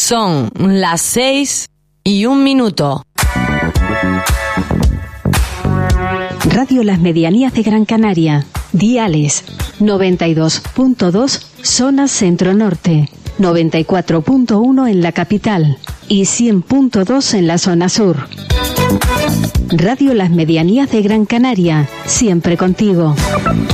Son las 6:01. Radio Las Medianías de Gran Canaria. Diales 92.2 zona centro-norte, 94.1 en la capital y 100.2 en la zona sur. Radio Las Medianías de Gran Canaria, siempre contigo.